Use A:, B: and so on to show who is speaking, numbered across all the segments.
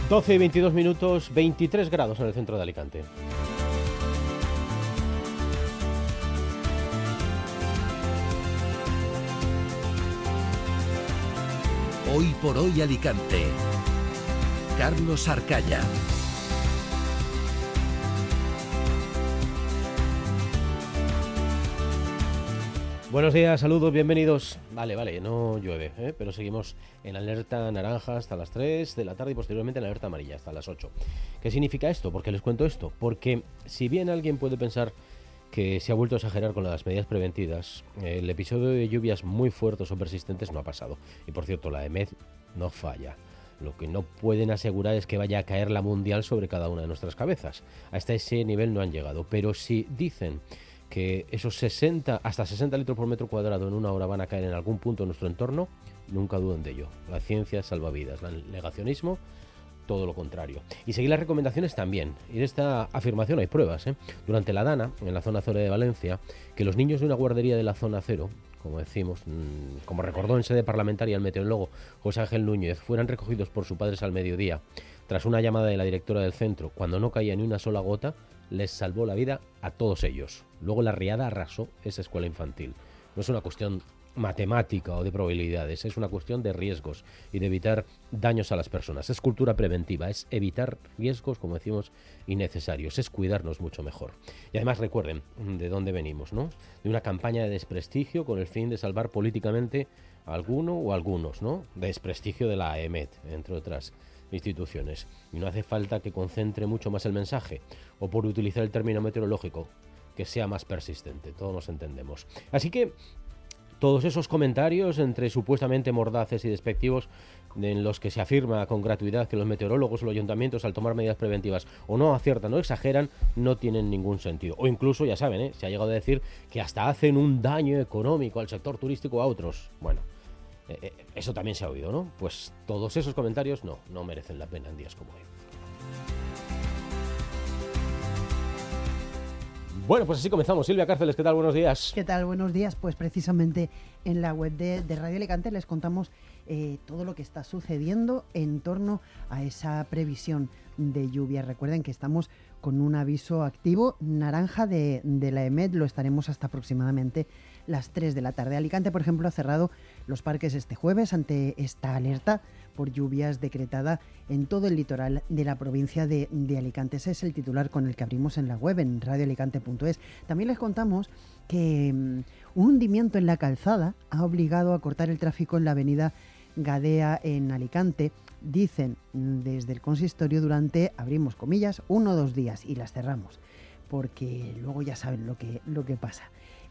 A: 12 y 22 minutos, 23 grados en el centro de Alicante.
B: Hoy por hoy Alicante. Carlos Arcaya.
A: Buenos días, saludos, bienvenidos. Vale, no llueve, pero seguimos en alerta naranja hasta las 3 de la tarde y posteriormente en alerta amarilla hasta las 8. ¿Qué significa esto? ¿Por qué les cuento esto? Porque si bien alguien puede pensar que se ha vuelto a exagerar con las medidas preventivas, el episodio de lluvias muy fuertes o persistentes no ha pasado. Y por cierto, la EMET no falla. Lo que no pueden asegurar es que vaya a caer la mundial sobre cada una de nuestras cabezas. Hasta ese nivel no han llegado. Pero si dicen que esos hasta 60 litros por metro cuadrado en una hora van a caer en algún punto en nuestro entorno, nunca duden de ello. La ciencia salva vidas. El negacionismo, todo lo contrario. Y seguir las recomendaciones también. Y de esta afirmación hay pruebas. Durante la Dana, en la zona cero de Valencia, que los niños de una guardería de la zona cero, como decimos, como recordó en sede parlamentaria el meteorólogo José Ángel Núñez, fueran recogidos por sus padres al mediodía, tras una llamada de la directora del centro, cuando no caía ni una sola gota, les salvó la vida a todos ellos. Luego la riada arrasó esa escuela infantil. No es una cuestión matemática o de probabilidades, es una cuestión de riesgos y de evitar daños a las personas. Es cultura preventiva, es evitar riesgos, como decimos, innecesarios, es cuidarnos mucho mejor. Y además recuerden de dónde venimos, ¿no? De una campaña de desprestigio con el fin de salvar políticamente a alguno o algunos, ¿no? Desprestigio de la EMET, entre otras instituciones. Y no hace falta que concentre mucho más el mensaje, o por utilizar el término meteorológico, que sea más persistente. Todos nos entendemos. Así que todos esos comentarios entre supuestamente mordaces y despectivos en los que se afirma con gratuidad que los meteorólogos o los ayuntamientos al tomar medidas preventivas o no aciertan o exageran, no tienen ningún sentido. O incluso, ya saben, se ha llegado a decir que hasta hacen un daño económico al sector turístico o a otros. Bueno, eso también se ha oído, ¿no? Pues todos esos comentarios no merecen la pena en días como hoy. Bueno, pues así comenzamos. Silvia Cárceles, ¿qué tal? Buenos días.
C: ¿Qué tal? Buenos días. Pues precisamente en la web de Radio Alicante les contamos todo lo que está sucediendo en torno a esa previsión de lluvia. Recuerden que estamos con un aviso activo naranja de la EMET, lo estaremos hasta aproximadamente las 3 de la tarde. Alicante, por ejemplo, ha cerrado los parques este jueves ante esta alerta por lluvias decretada en todo el litoral de la provincia de Alicante. Ese es el titular con el que abrimos en la web, en radioalicante.es. También les contamos que un hundimiento en la calzada ha obligado a cortar el tráfico en la avenida Gadea en Alicante. Dicen desde el consistorio durante, abrimos comillas, 1 o 2 días y las cerramos, porque luego ya saben lo que pasa.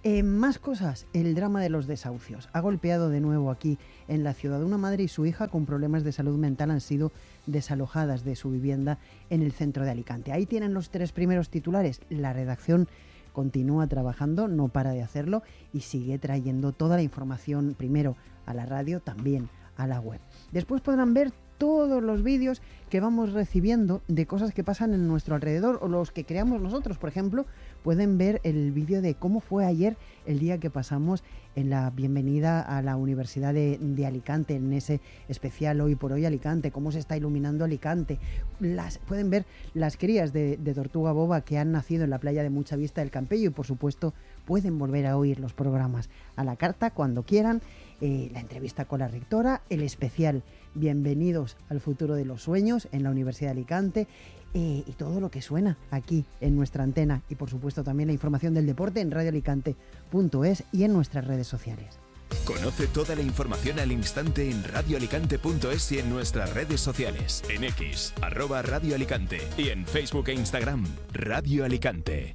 C: Más cosas, el drama de los desahucios. Ha golpeado de nuevo aquí en la ciudad. Una madre y su hija con problemas de salud mental han sido desalojadas de su vivienda en el centro de Alicante. Ahí tienen los 3 primeros titulares. La redacción continúa trabajando, no para de hacerlo y sigue trayendo toda la información primero a la radio, también a la web. Después podrán ver todos los vídeos que vamos recibiendo de cosas que pasan en nuestro alrededor o los que creamos nosotros. Por ejemplo, pueden ver el vídeo de cómo fue ayer el día que pasamos en la bienvenida a la Universidad de Alicante, en ese especial Hoy por Hoy Alicante, cómo se está iluminando Alicante. Pueden ver las crías de tortuga boba que han nacido en la playa de Mucha Vista del Campello y, por supuesto, pueden volver a oír los programas a la carta cuando quieran, la entrevista con la rectora, el especial Bienvenidos al futuro de los sueños en la Universidad de Alicante y todo lo que suena aquí en nuestra antena y por supuesto también la información del deporte en radioalicante.es y en nuestras redes sociales.
B: Conoce toda la información al instante en radioalicante.es y en nuestras redes sociales, en X, @Radio Alicante y en Facebook e Instagram, Radio Alicante.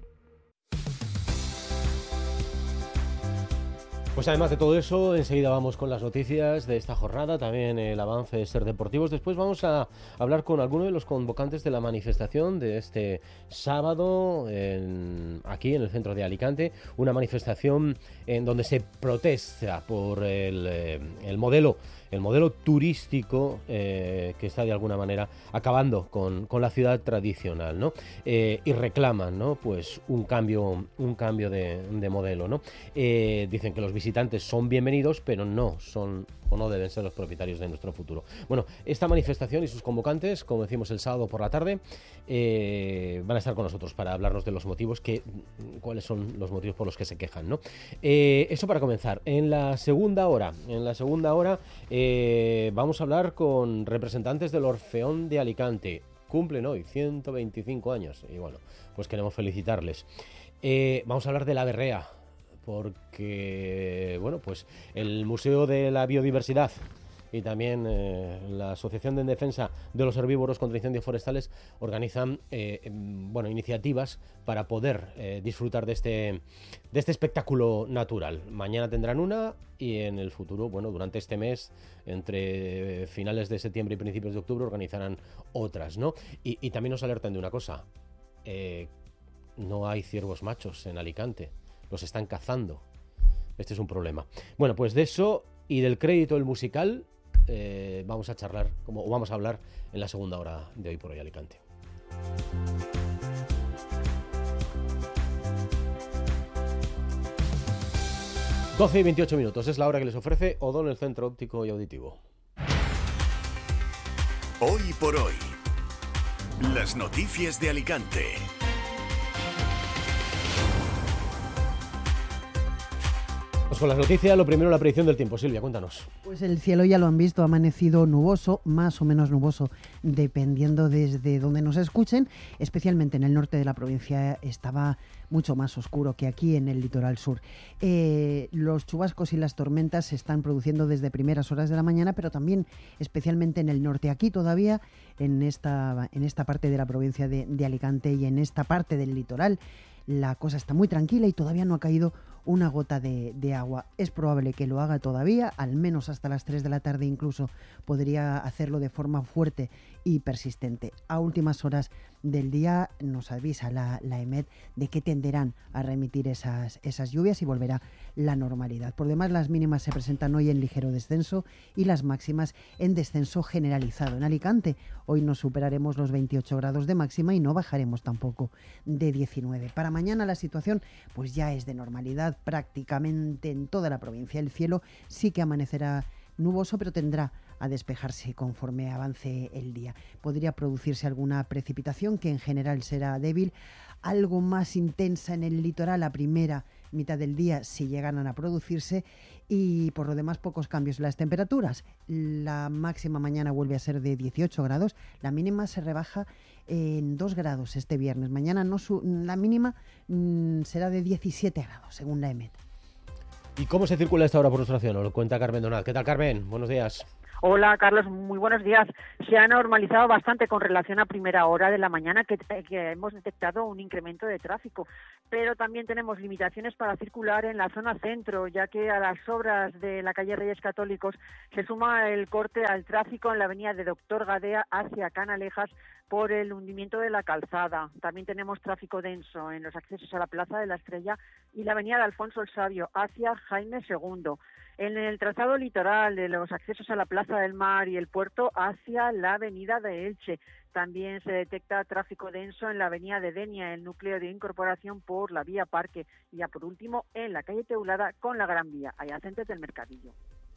A: Pues además de todo eso, enseguida vamos con las noticias de esta jornada, también el avance de Ser Deportivos. Después vamos a hablar con alguno de los convocantes de la manifestación de este sábado aquí en el centro de Alicante. Una manifestación en donde se protesta por el modelo turístico que está de alguna manera acabando con la ciudad tradicional, ¿no? Y reclaman, ¿no? Pues un cambio de modelo, ¿no? Dicen que los visitantes son bienvenidos, pero no son o no deben ser los propietarios de nuestro futuro. Bueno, esta manifestación y sus convocantes, como decimos el sábado por la tarde, van a estar con nosotros para hablarnos de los motivos, cuáles son los motivos por los que se quejan, ¿no? Eso para comenzar. En la segunda hora vamos a hablar con representantes del Orfeón de Alicante. Cumplen hoy 125 años y bueno, pues queremos felicitarles. Vamos a hablar de la berrea, porque bueno, pues el Museo de la Biodiversidad y también la Asociación de Defensa de los Herbívoros contra Incendios Forestales organizan iniciativas para poder disfrutar de este espectáculo natural. Mañana tendrán una y en el futuro, bueno, durante este mes, entre finales de septiembre y principios de octubre, organizarán otras, ¿no? Y también nos alertan de una cosa, no hay ciervos machos en Alicante, los están cazando. Este es un problema. Bueno, pues de eso y del crédito del musical vamos a hablar en la segunda hora de Hoy por Hoy Alicante. Doce y 28 minutos es la hora que les ofrece Odón, el Centro Óptico y Auditivo.
B: Hoy por Hoy, las noticias de Alicante.
A: Con las noticias, lo primero la predicción del tiempo. Silvia, cuéntanos.
C: Pues el cielo ya lo han visto, ha amanecido nuboso, más o menos nuboso, dependiendo desde donde nos escuchen. Especialmente en el norte de la provincia estaba mucho más oscuro que aquí en el litoral sur. Los chubascos y las tormentas se están produciendo desde primeras horas de la mañana, pero también especialmente en el norte. Aquí todavía, en esta parte de la provincia de Alicante y en esta parte del litoral, la cosa está muy tranquila y todavía no ha caído una gota de agua. Es probable que lo haga todavía, al menos hasta las 3 de la tarde incluso podría hacerlo de forma fuerte y persistente. A últimas horas del día nos avisa la EMET de que tenderán a remitir esas lluvias y volverá la normalidad. Por demás, las mínimas se presentan hoy en ligero descenso y las máximas en descenso generalizado. En Alicante hoy no superaremos los 28 grados de máxima y no bajaremos tampoco de 19. Para mañana la situación pues ya es de normalidad prácticamente en toda la provincia. El cielo sí que amanecerá nuboso, pero tendrá a despejarse conforme avance el día. Podría producirse alguna precipitación que en general será débil, algo más intensa en el litoral a primera mitad del día si llegaran a producirse, y por lo demás pocos cambios en las temperaturas. La máxima mañana vuelve a ser de 18 grados, la mínima se rebaja en 2 grados este viernes. Mañana la mínima será de 17 grados según la EMET.
A: ¿Y cómo se circula esta hora por nuestra zona? Lo cuenta Carmen Donat. ¿Qué tal, Carmen? Buenos días.
D: Hola, Carlos, muy buenos días. Se ha normalizado bastante con relación a primera hora de la mañana, que hemos detectado un incremento de tráfico, pero también tenemos limitaciones para circular en la zona centro, ya que a las obras de la calle Reyes Católicos se suma el corte al tráfico en la avenida de Doctor Gadea hacia Canalejas por el hundimiento de la calzada. También tenemos tráfico denso en los accesos a la Plaza de la Estrella y la avenida de Alfonso el Sabio hacia Jaime II. En el trazado litoral de los accesos a la Plaza del Mar y el puerto hacia la avenida de Elche. También se detecta tráfico denso en la avenida de Denia, el núcleo de incorporación por la vía Parque. Y ya por último, en la calle Teulada con la Gran Vía, adyacente del Mercadillo.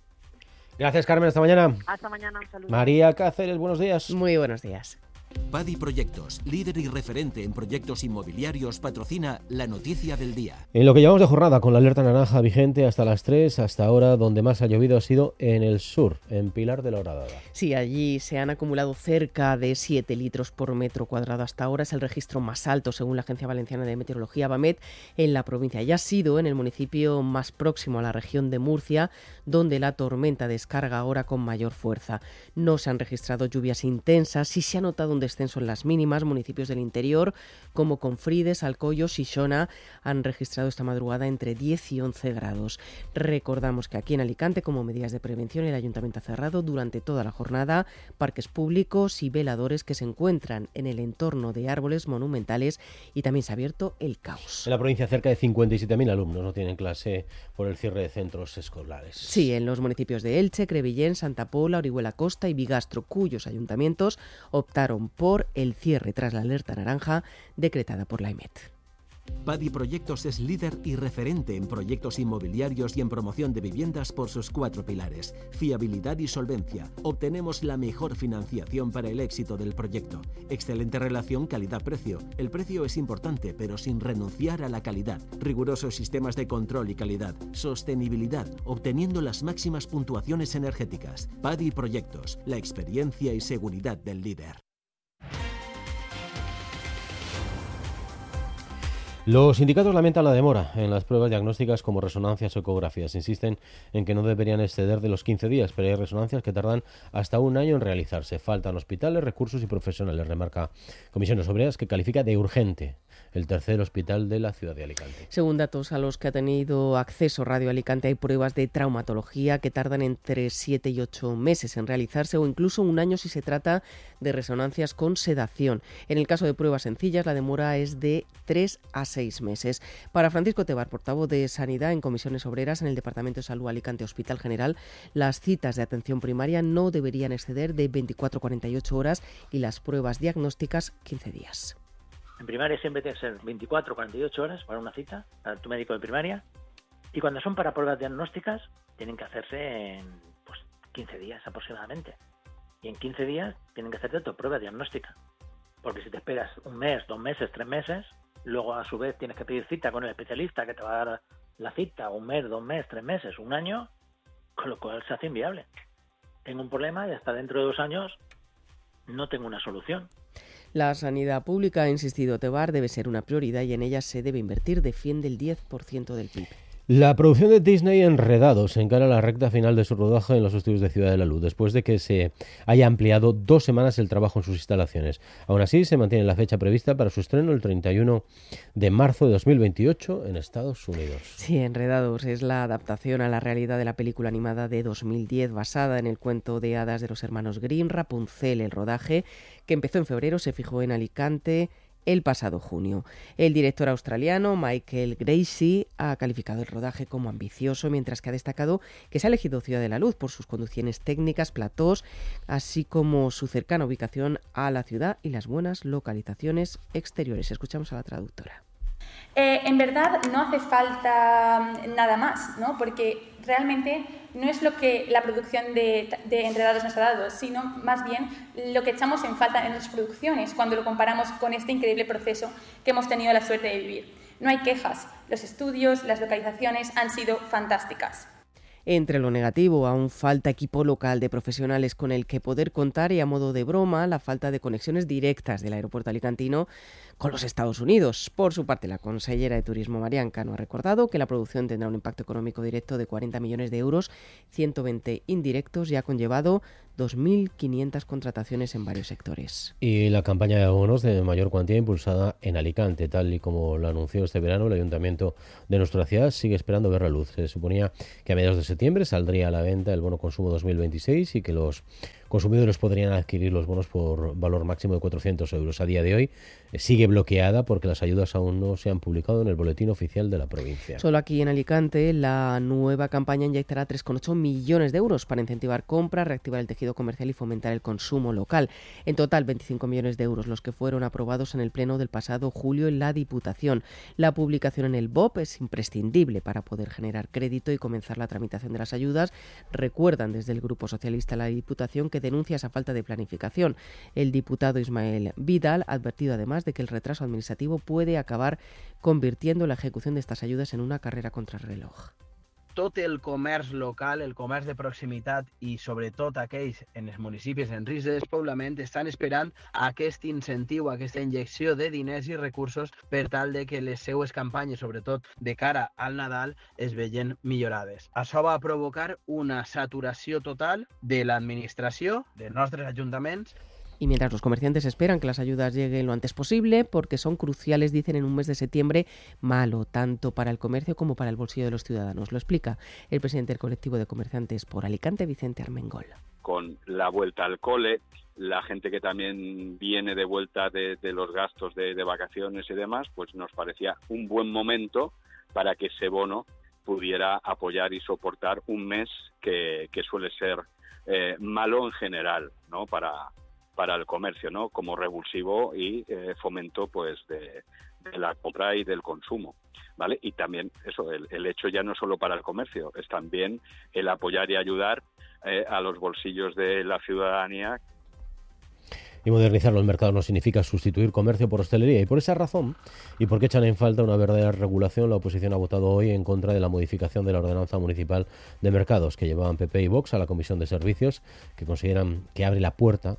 A: Gracias, Carmen. Hasta mañana.
D: Hasta mañana. Un saludo.
A: María Cáceres, buenos días.
E: Muy buenos días.
B: Padi Proyectos, líder y referente en proyectos inmobiliarios, patrocina la noticia del día.
A: En lo que llevamos de jornada, con la alerta naranja vigente hasta las 3, hasta ahora donde más ha llovido ha sido en el sur, en Pilar de la Horadada.
E: Sí, allí se han acumulado cerca de 7 litros por metro cuadrado hasta ahora. Es el registro más alto, según la Agencia Valenciana de Meteorología, BAMET, en la provincia. Ya ha sido en el municipio más próximo a la región de Murcia, donde la tormenta descarga ahora con mayor fuerza. No se han registrado lluvias intensas, sí se ha notado un descenso en las mínimas. Municipios del interior como Confrides, Alcoyo, Xixona han registrado esta madrugada entre 10 y 11 grados. Recordamos que aquí en Alicante, como medidas de prevención, el Ayuntamiento ha cerrado durante toda la jornada parques públicos y veladores que se encuentran en el entorno de árboles monumentales, y también se ha abierto el caos.
A: En la provincia cerca de 57.000 alumnos no tienen clase por el cierre de centros escolares.
E: Sí, en los municipios de Elche, Crevillén, Santa Pola, Orihuela Costa y Bigastro, cuyos ayuntamientos optaron por el cierre tras la alerta naranja decretada por la EMET.
F: Padi Proyectos es líder y referente en proyectos inmobiliarios y en promoción de viviendas por sus 4 pilares: fiabilidad y solvencia. Obtenemos la mejor financiación para el éxito del proyecto. Excelente relación calidad-precio. El precio es importante, pero sin renunciar a la calidad. Rigurosos sistemas de control y calidad. Sostenibilidad, obteniendo las máximas puntuaciones energéticas. Padi Proyectos, la experiencia y seguridad del líder.
A: Los sindicatos lamentan la demora en las pruebas diagnósticas como resonancias o ecografías. Insisten en que no deberían exceder de los 15 días, pero hay resonancias que tardan hasta un año en realizarse. Faltan hospitales, recursos y profesionales, remarca Comisiones Obreras, que califica de urgente el tercer hospital de la ciudad de Alicante.
E: Según datos a los que ha tenido acceso Radio Alicante, hay pruebas de traumatología que tardan entre 7 y 8 meses en realizarse, o incluso un año si se trata de resonancias con sedación. En el caso de pruebas sencillas, la demora es de 3 a 6 meses. Para Francisco Tebar, portavoz de Sanidad en Comisiones Obreras en el Departamento de Salud Alicante Hospital General, las citas de atención primaria no deberían exceder de 24-48 horas y las pruebas diagnósticas 15 días.
G: En primaria siempre tiene que ser 24 o 48 horas para una cita, para tu médico de primaria. Y cuando son para pruebas diagnósticas, tienen que hacerse en 15 días aproximadamente. Y en 15 días tienen que hacerte tu prueba diagnóstica. Porque si te esperas un mes, 2 meses, 3 meses, luego a su vez tienes que pedir cita con el especialista que te va a dar la cita 1 mes, 2 meses, 3 meses, 1 año, con lo cual se hace inviable. Tengo un problema y hasta dentro de 2 años no tengo una solución.
E: La sanidad pública, ha insistido Tebar, debe ser una prioridad y en ella se debe invertir, defiende el 10% del PIB.
A: La producción de Disney Enredados encara la recta final de su rodaje en los estudios de Ciudad de la Luz, después de que se haya ampliado 2 semanas el trabajo en sus instalaciones. Aún así, se mantiene la fecha prevista para su estreno el 31 de marzo de 2028 en Estados Unidos.
E: Sí, Enredados es la adaptación a la realidad de la película animada de 2010, basada en el cuento de hadas de los hermanos Grimm, Rapunzel. El rodaje, que empezó en febrero, se fijó en Alicante el pasado junio. El director australiano Michael Gracie ha calificado el rodaje como ambicioso, mientras que ha destacado que se ha elegido Ciudad de la Luz por sus condiciones técnicas, platós, así como su cercana ubicación a la ciudad y las buenas localizaciones exteriores. Escuchamos a la traductora.
H: En verdad no hace falta nada más, ¿no? Porque realmente no es lo que la producción de Enredados nos ha dado, sino más bien lo que echamos en falta en nuestras producciones cuando lo comparamos con este increíble proceso que hemos tenido la suerte de vivir. No hay quejas, los estudios, las localizaciones han sido fantásticas.
E: Entre lo negativo, aún falta equipo local de profesionales con el que poder contar y, a modo de broma, la falta de conexiones directas del aeropuerto alicantino con los Estados Unidos. Por su parte, la consellera de Turismo, Marian Cano, ha recordado que la producción tendrá un impacto económico directo de 40 millones de euros, 120 indirectos, y ha conllevado 2.500 contrataciones en varios sectores.
A: Y la campaña de abonos de mayor cuantía impulsada en Alicante, tal y como lo anunció este verano el Ayuntamiento de nuestra ciudad, sigue esperando ver la luz. Se suponía que a mediados de septiembre saldría a la venta el bono consumo 2026 y que los consumidores podrían adquirir los bonos por valor máximo de 400 euros. A día de hoy sigue bloqueada porque las ayudas aún no se han publicado en el boletín oficial de la provincia.
E: Solo aquí en Alicante, la nueva campaña inyectará 3,8 millones de euros para incentivar compras, reactivar el tejido comercial y fomentar el consumo local. En total, 25 millones de euros los que fueron aprobados en el pleno del pasado julio en la Diputación. La publicación en el BOP es imprescindible para poder generar crédito y comenzar la tramitación de las ayudas. Recuerdan desde el Grupo Socialista la Diputación que denuncia esa falta de planificación. El diputado Ismael Vidal ha advertido además de que el retraso administrativo puede acabar convirtiendo la ejecución de estas ayudas en una carrera contrarreloj.
I: Tot el comerç local, el comerç de proximitat i sobretot aquells en els municipis en risc de despoblament estan esperant aquest incentiu, aquesta injecció de diners i recursos per tal de que les seues campanyes, sobretot de cara al Nadal, es vegin millorades. Això va provocar una saturació total de l'administració, dels nostres ajuntaments.
E: Y mientras los comerciantes esperan que las ayudas lleguen lo antes posible, porque son cruciales, dicen, en un mes de septiembre malo, tanto para el comercio como para el bolsillo de los ciudadanos. Lo explica el presidente del colectivo de comerciantes por Alicante, Vicente Armengol.
J: Con la vuelta al cole, la gente que también viene de vuelta de los gastos de vacaciones y demás, pues nos parecía un buen momento para que ese bono pudiera apoyar y soportar un mes que suele ser malo en general, ¿no? Para para el comercio, ¿no? Como revulsivo y fomento pues de la compra y del consumo, ¿vale? Y también eso, el hecho ya no solo para el comercio, es también el apoyar y ayudar a los bolsillos de la ciudadanía.
A: Y modernizar los mercados no significa sustituir comercio por hostelería. Y por esa razón, y porque echan en falta una verdadera regulación, la oposición ha votado hoy en contra de la modificación de la ordenanza municipal de mercados que llevaban PP y Vox a la Comisión de Servicios, que consideran que abre la puerta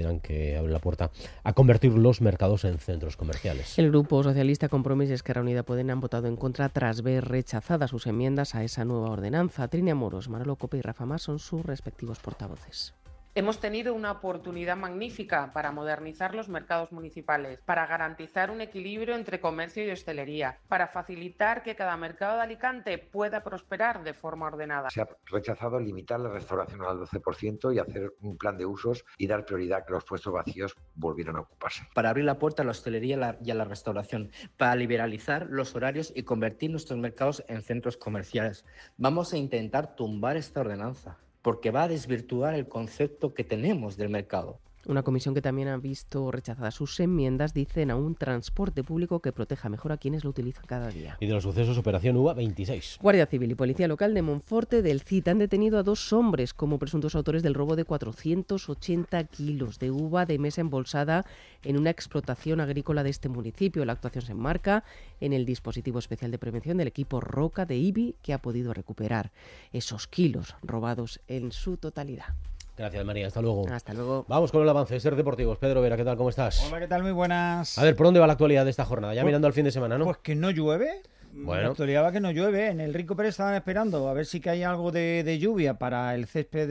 A: a convertir los mercados en centros comerciales.
E: El Grupo Socialista, Compromís y Esquerra Unida Podem han votado en contra tras ver rechazadas sus enmiendas a esa nueva ordenanza. Trini Moros, Manolo Cope y Rafa Mas son sus respectivos portavoces.
K: Hemos tenido una oportunidad magnífica para modernizar los mercados municipales, para garantizar un equilibrio entre comercio y hostelería, para facilitar que cada mercado de Alicante pueda prosperar de forma ordenada.
L: Se ha rechazado limitar la restauración al 12% y hacer un plan de usos y dar prioridad a que los puestos vacíos volvieran a ocuparse.
M: Para abrir la puerta a la hostelería y a la restauración, para liberalizar los horarios y convertir nuestros mercados en centros comerciales. Vamos a intentar tumbar esta ordenanza, porque va a desvirtuar el concepto que tenemos del mercado.
E: Una comisión que también ha visto rechazadas sus enmiendas, dicen, a un transporte público que proteja mejor a quienes lo utilizan cada día.
A: Y de los sucesos, Operación UVA 26.
E: Guardia Civil y Policía Local de Monforte del Cid han detenido a 2 hombres como presuntos autores del robo de 480 kilos de uva de mesa embolsada en una explotación agrícola de este municipio. La actuación se enmarca en el dispositivo especial de prevención del equipo Roca de IBI, que ha podido recuperar esos kilos robados en su totalidad.
A: Gracias, María. Hasta luego.
E: Hasta luego.
A: Vamos con el avance de Ser Deportivos. Pedro Vera, ¿qué tal? ¿Cómo estás?
N: Hola, ¿qué tal? Muy buenas.
A: A ver, ¿por dónde va la actualidad de esta jornada? Ya mirando al fin de semana, ¿no?
N: Pues que no llueve.
A: Bueno.
N: La actualidad va que no llueve. En el Rico Pérez estaban esperando a ver si que hay algo de lluvia para el césped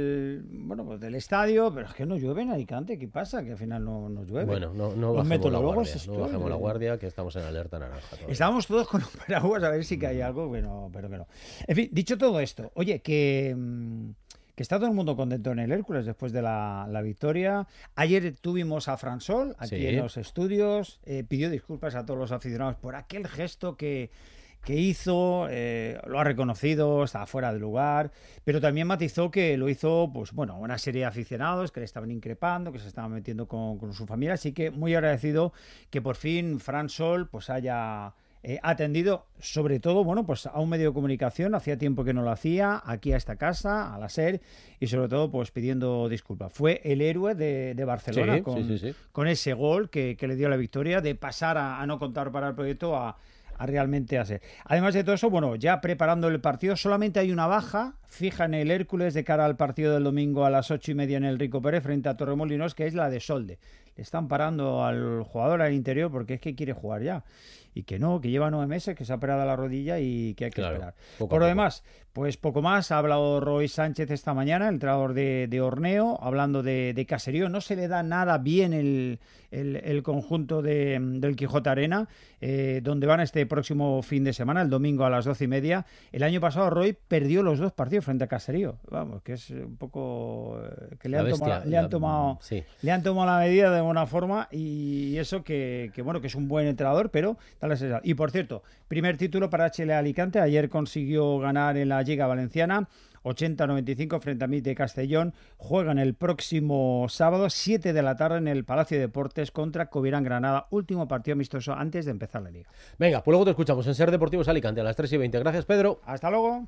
N: del estadio, pero es que no llueve en Alicante. ¿Qué pasa? Que al final no llueve.
A: Bueno, no bajemos la guardia, que estamos en alerta naranja todavía.
N: Estábamos todos con los paraguas a ver si que hay algo, pero que no. En fin, dicho todo esto, oye, que está todo el mundo contento en el Hércules después de la victoria. Ayer tuvimos a Fran Sol aquí en los estudios. Pidió disculpas a todos los aficionados por aquel gesto que hizo, lo ha reconocido, estaba fuera de lugar, pero también matizó que lo hizo una serie de aficionados que le estaban increpando, que se estaban metiendo con su familia, así que muy agradecido que por fin Fran Sol haya atendido sobre todo a un medio de comunicación. Hacía tiempo que no lo hacía, aquí a esta casa, a la SER, y sobre todo pidiendo disculpas. Fue el héroe de Barcelona con ese gol que le dio la victoria, de pasar a no contar para el proyecto a realmente a ser. Además de todo eso, ya preparando el partido, solamente hay una baja fija en el Hércules de cara al partido del domingo a las 8:30 en el Rico Pérez frente a Torremolinos, que es la de Solde. Le están parando al jugador al interior porque es que quiere jugar ya. Y que no, que lleva 9 meses, que se ha operado la rodilla y que hay que esperar. Por lo demás, poco más. Ha hablado Roy Sánchez esta mañana, el entrenador de Orneo, hablando de Caserío. No se le da nada bien el conjunto del Quijote Arena, donde van este próximo fin de semana, el domingo a las 12:30. El año pasado Roy perdió los 2 partidos frente a Caserío. Vamos, que es un poco que le han tomado la medida de buena forma, y eso que es un buen entrenador, pero tal es esa. Y por cierto, primer título para HL Alicante. Ayer consiguió ganar en la Liga Valenciana 80-95 frente a MIT de Castellón. Juegan el próximo sábado 7 de la tarde en el Palacio de Deportes contra Covirán Granada, último partido amistoso antes de empezar la liga.
A: Venga, pues luego te escuchamos en Ser Deportivos Alicante a las 3:20. Gracias, Pedro.
N: Hasta luego.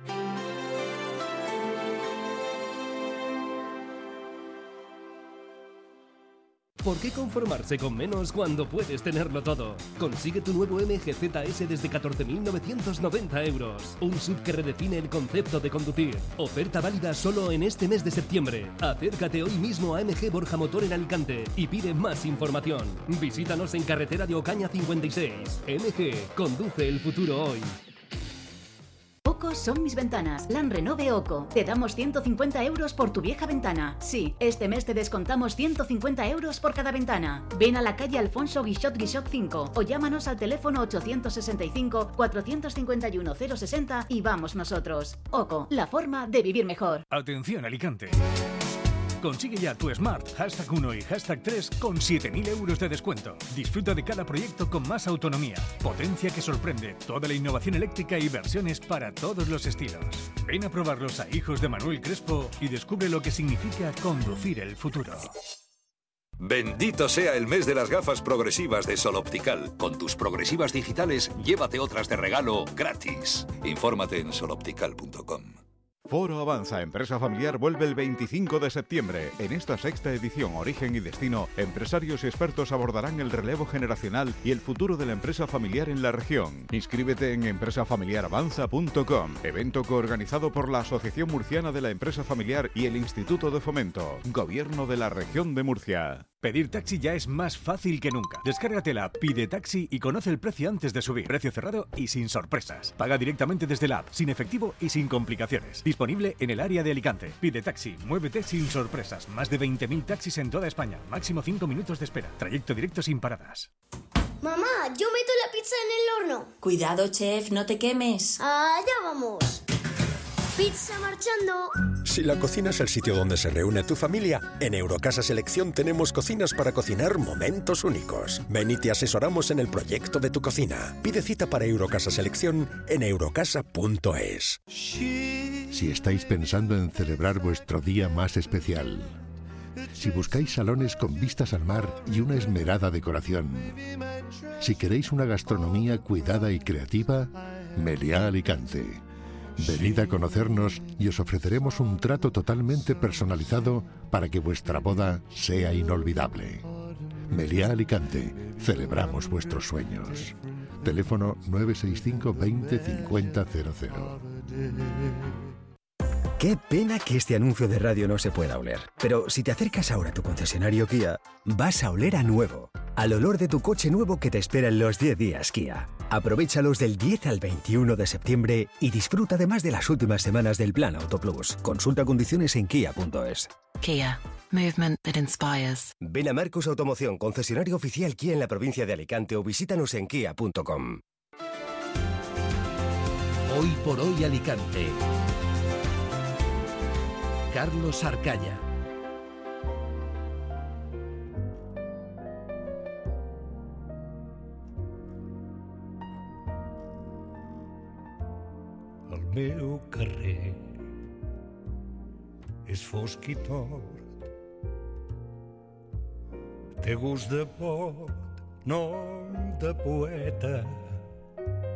O: ¿Por qué conformarse con menos cuando puedes tenerlo todo? Consigue tu nuevo MG ZS desde 14.990 euros. Un SUV que redefine el concepto de conducir. Oferta válida solo en este mes de septiembre. Acércate hoy mismo a MG Borja Motor en Alicante y pide más información. Visítanos en carretera de Ocaña 56. MG, conduce el futuro hoy.
P: Oco son mis ventanas. Lan Renove Oco. Te damos 150 euros por tu vieja ventana. Sí, este mes te descontamos 150 euros por cada ventana. Ven a la calle Alfonso Guixot 5 o llámanos al teléfono 865 451 060 y vamos nosotros. Oco, la forma de vivir mejor.
Q: Atención, Alicante. Consigue ya tu Smart #1 y #3 con 7.000 euros de descuento. Disfruta de cada proyecto con más autonomía, potencia que sorprende, toda la innovación eléctrica y versiones para todos los estilos. Ven a probarlos a Hijos de Manuel Crespo y descubre lo que significa conducir el futuro.
R: Bendito sea el mes de las gafas progresivas de Sol Optical. Con tus progresivas digitales, llévate otras de regalo gratis. Infórmate en soloptical.com.
S: Foro Avanza Empresa Familiar vuelve el 25 de septiembre. En esta sexta edición Origen y Destino, empresarios y expertos abordarán el relevo generacional y el futuro de la empresa familiar en la región. Inscríbete en empresafamiliaravanza.com, evento coorganizado por la Asociación Murciana de la Empresa Familiar y el Instituto de Fomento, Gobierno de la Región de Murcia.
Q: Pedir taxi ya es más fácil que nunca. Descárgate la app Pide Taxi y conoce el precio antes de subir. Precio cerrado y sin sorpresas. Paga directamente desde la app, sin efectivo y sin complicaciones. Disponible en el área de Alicante. Pide Taxi, muévete sin sorpresas. Más de 20.000 taxis en toda España. Máximo 5 minutos de espera. Trayecto directo sin paradas.
T: Mamá, yo meto la pizza en el horno.
U: Cuidado, chef, no te quemes.
T: Allá vamos. Pizza marchando.
V: Si la cocina es el sitio donde se reúne tu familia, en Eurocasa Selección tenemos cocinas para cocinar momentos únicos. Ven y te asesoramos en el proyecto de tu cocina. Pide cita para Eurocasa Selección en eurocasa.es.
W: Si estáis pensando en celebrar vuestro día más especial, si buscáis salones con vistas al mar y una esmerada decoración, si queréis una gastronomía cuidada y creativa, Meliá Alicante. Venid a conocernos y os ofreceremos un trato totalmente personalizado para que vuestra boda sea inolvidable. Meliá Alicante, celebramos vuestros sueños. Teléfono 965 20 50 00.
X: Qué pena que este anuncio de radio no se pueda oler. Pero si te acercas ahora a tu concesionario Kia, vas a oler a nuevo. Al olor de tu coche nuevo que te espera en los 10 días Kia. Aprovéchalos del 10 al 21 de septiembre y disfruta además de las últimas semanas del Plan Auto Plus. Consulta condiciones en kia.es.
Y: Kia. Movement that inspires.
X: Ven a Marcos Automoción, concesionario oficial Kia en la provincia de Alicante o visítanos en kia.com.
O: Hoy por hoy Alicante. Carlos Arcaya.
Z: El meu carrer és fosc i tort, té gust de pot, nom de poeta.